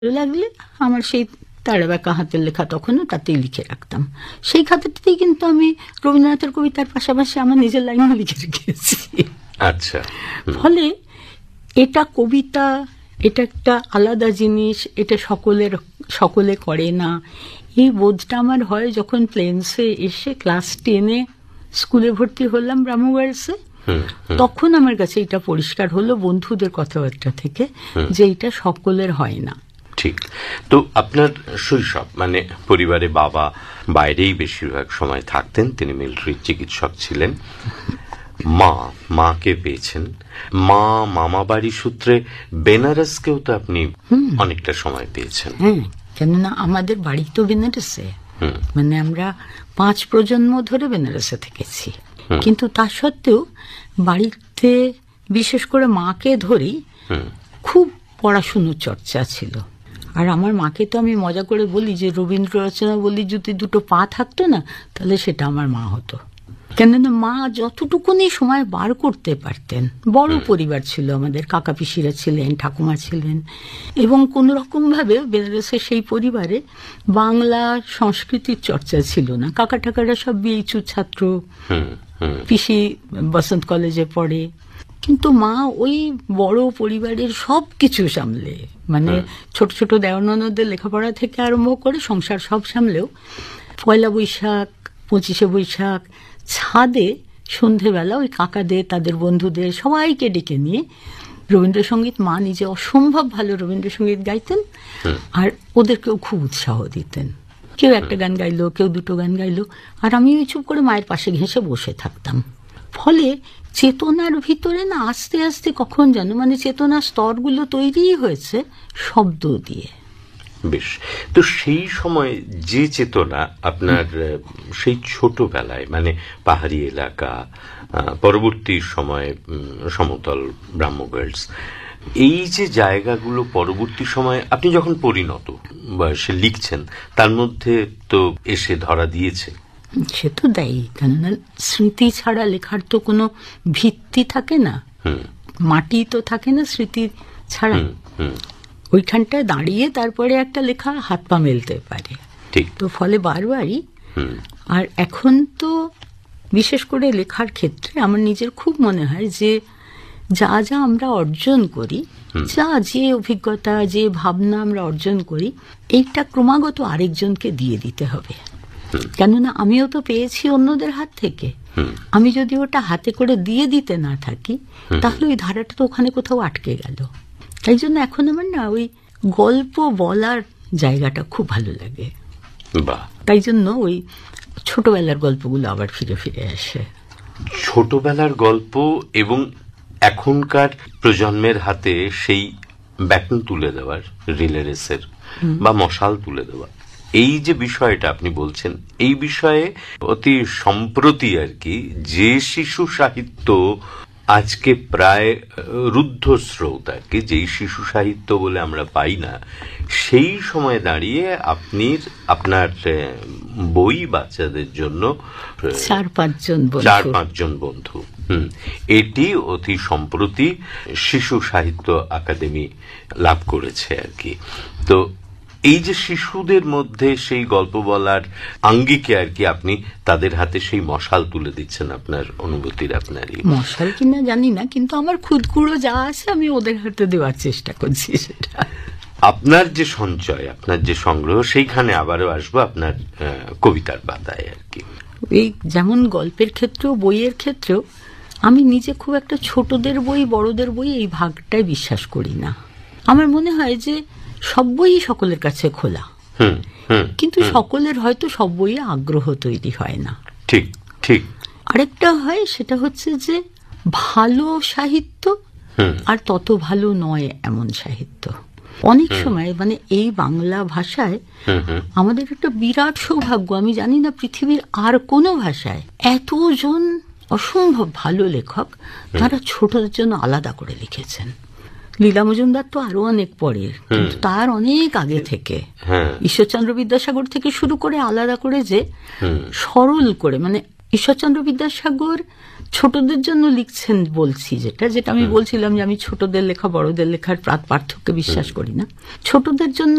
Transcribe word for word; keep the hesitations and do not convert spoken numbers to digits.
লাগলে আমার সেই তারাবাঁকা হাতের লেখা তখনও তাতেই লিখে রাখতাম। সেই খাতাটাতেই কিন্তু আমি রবীন্দ্রনাথের কবিতার পাশাপাশি আমার নিজের লাইনও লিখে রেখেছি। আচ্ছা, ফলে এটা কবিতা, এটা একটা আলাদা জিনিস, এটা সকলের সকলে করে না, এই বোধটা আমার হয় যখন প্লেন্সে এসে ক্লাস টেনে স্কুলে ভর্তি হলাম ব্রাহ্ম গার্লসে। তখন আমার কাছে এটা পরিষ্কার হলো বন্ধুদের কথাবার্তা থেকে যে এটা সকলের হয় না। ঠিক। তো আপনার শৈশব, মানে পরিবারে বাবা বাইরেই বেশিরভাগ সময় থাকতেন, তিনি মিলিটারি চিকিৎসক ছিলেন। মা মাকে পেয়েছেন, মা মামা বাড়ি সূত্রে বেনারসকেও তো আপনি অনেকটা সময় পেয়েছেন। হ্যাঁ, কেননা আমাদের বাড়ি তো বেনারসে, মানে আমরা পাঁচ প্রজন্ম ধরে বেনারসে থেকেছি। কিন্তু তা সত্ত্বেও বাড়িতে বিশেষ করে মাকে ধরেই খুব পড়াশুনোর চর্চা ছিল। আর আমার মাকে তো আমি মজা করে বলি যে রবীন্দ্র রচনা বলি যদি দুটো পা থাকতো না তাহলে সেটা আমার মা হতো। কেননা মা যতটুকুনি সময় বার করতে পারতেন, বড় পরিবার ছিল আমাদের, কাকা পিসিরা ছিলেন, ঠাকুমা ছিলেন, এবং কোন রকম ভাবে বেনারসের সেই পরিবারে বাংলা সংস্কৃতির চর্চা ছিল না। কাকা ঠাকারা সব বিএইচইউ ছাত্র, পিসি বসন্ত কলেজে পড়ে, কিন্তু মা ওই বড় পরিবারের সব কিছু সামলে, মানে ছোট ছোট দেওয়ানদের লেখাপড়া থেকে আরম্ভ করে সংসার সব সামলেও পয়লা বৈশাখ, পঁচিশে বৈশাখ ছাদে সন্ধেবেলা ওই কাকাদের, তাদের বন্ধুদের সবাইকে ডেকে নিয়ে রবীন্দ্রসঙ্গীত, মা নিজে অসম্ভব ভালো রবীন্দ্রসঙ্গীত গাইতেন আর ওদেরকেও খুব উৎসাহ দিতেন। কেউ একটা গান গাইলো, কেউ দুটো গান গাইলো, আর আমি ওই চুপ করে মায়ের পাশে ঘেঁষে বসে থাকতাম। ফলে চেতনার ভিতরে না আস্তে আস্তে কখন যেন মানে চেতনার স্তরগুলো তৈরি হয়েছে শব্দ দিয়ে। বেশ। তো সেই সময় যে চেতনা আপনার সেই ছোটবেলায়, মানে পাহাড়ি এলাকা, পরবর্তী সময়ে সমতল ব্রাহ্ম গার্লস, এই যে জায়গাগুলো পরবর্তী সময়ে আপনি যখন পরিণত বয়সে লিখছেন তার মধ্যে তো এসে ধরা দিয়েছে। সে তো দেয়, কেননা স্মৃতি ছাড়া লেখার তো কোনো ভিত্তি থাকে না, মাটি তো থাকে না স্মৃতি ছাড়া। ওইখানটায় দাঁড়িয়ে তারপরে একটা লেখা হাত পা মেলতে পারে। ঠিক। তো ফলে বারবারই, আর এখন তো বিশেষ করে লেখার ক্ষেত্রে আমার নিজের খুব মনে হয় যে যা যা আমরা অর্জন করি, যা যে অভিজ্ঞতা, যে ভাবনা আমরা অর্জন করি, এইটা ক্রমাগত আরেকজনকে দিয়ে দিতে হবে। কেননা আমিও তো পেয়েছি অন্যদের হাত থেকে, আমি যদি ওটা হাতে করে দিয়ে দিতে না থাকি তাহলে ওই ধারাটা তো ওখানে কোথাও আটকে গেল। তাই জন্য এখন আমার না ওই গল্প বলার জায়গাটা খুব ভালো লাগে। তাই জন্য ওই ছোটবেলার গল্পগুলো আবার ফিরে ফিরে আসে। ছোটবেলার গল্প এবং এখনকার প্রজন্মের হাতে সেই ব্যাটন তুলে দেওয়ার, রিলে রেসের বা মশাল তুলে দেওয়া, এই যে বিষয়টা আপনি বলছেন, এই বিষয়ে অতি সম্প্রতি আর কি যে শিশু সাহিত্য আজকে প্রায় রুদ্ধস্রোত আর কি, যেই শিশু সাহিত্য বলে আমরা পাই না, সেই সময় দাঁড়িয়ে আপনি আপনার বই বাচ্চাদের জন্য চার পাঁচজন চার পাঁচজন বন্ধু, হুম এটি অতি সম্প্রতি শিশু সাহিত্য একাডেমি লাভ করেছে আর কি। তো এই যে শিশুদের মধ্যে সেই গল্প বলার আঙ্গিকে আর কি আপনি তাদের হাতে সেই মশাল তুলে দিচ্ছেন, আপনার অনুভূতির, আপনারই মশাল কিনা জানি না, কিন্তু আমার খুদকুড়ো যা আছে আমি ওদের হাতে দেওয়ার চেষ্টা করছি। সেটা আপনার যে সঞ্চয়, আপনার যে সংগ্রহ, সেইখানে আবারও আসবো আপনার কবিতার পাতায় আর কি। এই যেমন গল্পের ক্ষেত্রেও বইয়ের ক্ষেত্রেও আমি নিজে খুব একটা ছোটদের বই বড়দের বই এই ভাগটাই বিশ্বাস করি না। আমার মনে হয় যে সব বই সকলের কাছে খোলা, কিন্তু সকলের হয়তো সব বইয়ে আগ্রহ তৈরি হয় না। ঠিক ঠিক। আরেকটা হয় সেটা হচ্ছে যে ভালো সাহিত্য আর তত ভালো নয় এমন সাহিত্য। অনেক সময় মানে এই বাংলা ভাষায় আমাদের একটা বিরাট সৌভাগ্য, আমি জানি না পৃথিবীর আর কোনো ভাষায় এতজন অসম্ভব ভালো লেখক তারা ছোটদের জন্য আলাদা করে লিখেছেন। লীলা মজুমদার তো আরো অনেক পরের, কিন্তু তার অনেক আগে থেকে ঈশ্বরচন্দ্র বিদ্যাসাগর থেকে শুরু করে আলাদা করে যে সরল করে, মানে ঈশ্বরচন্দ্র বিদ্যাসাগর ছোটদের জন্য লিখছেন বলছি, যেটা যেটা আমি বলছিলাম যে আমি ছোটদের লেখা বড়দের লেখার পার্থক্য বিশ্বাস করি না। ছোটদের জন্য